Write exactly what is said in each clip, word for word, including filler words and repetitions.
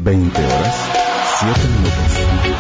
veinte horas, siete minutos.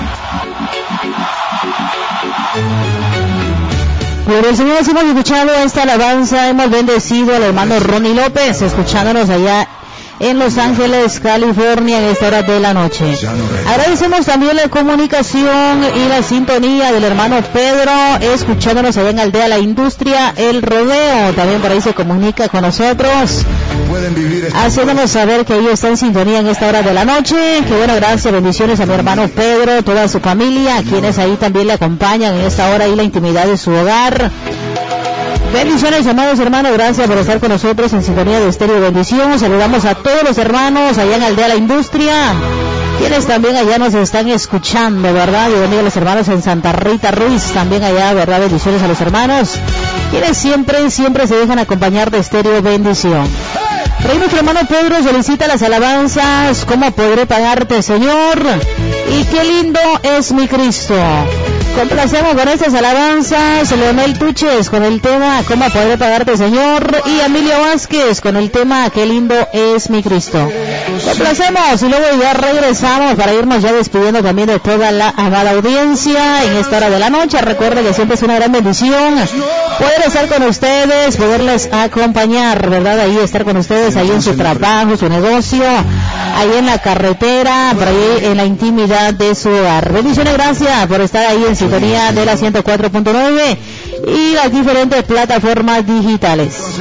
Gloria al Señor, hemos escuchado esta alabanza, hemos bendecido al hermano Ronnie López, escuchándonos allá en Los Ángeles, California, en esta hora de la noche. Agradecemos también la comunicación y la sintonía del hermano Pedro, escuchándonos allá en Aldea La Industria, El Rodeo. También por ahí se comunica con nosotros, haciéndonos saber que ellos están en sintonía en esta hora de la noche. Que bueno, gracias, bendiciones a mi hermano Pedro, toda su familia, quienes ahí también le acompañan en esta hora y la intimidad de su hogar. Bendiciones, amados hermanos, gracias por estar con nosotros en sintonía de Estéreo Bendición. Saludamos a todos los hermanos allá en Aldea La Industria, quienes también allá nos están escuchando, ¿verdad? Y bendiga a los hermanos en Santa Rita Ruiz, también allá, ¿verdad? Bendiciones a los hermanos, quienes siempre, siempre se dejan acompañar de Estéreo Bendición. Por ahí nuestro hermano Pedro solicita las alabanzas, ¿cómo podré pagarte, Señor? Y qué lindo es mi Cristo. Complacemos con estas alabanzas, Leonel Tuches con el tema ¿Cómo podré pagarte, Señor? Y Emilio Vázquez con el tema Qué lindo es mi Cristo. Complacemos y luego ya regresamos para irnos ya despidiendo también de toda la amada audiencia en esta hora de la noche. Recuerden que siempre es una gran bendición poder estar con ustedes, poderles acompañar, ¿verdad? Ahí estar con ustedes, ahí en su trabajo, su negocio, ahí en la carretera, por ahí en la intimidad de su hogar. Bendiciones, gracias por estar ahí en sintonía de la ciento cuatro punto nueve y las diferentes plataformas digitales.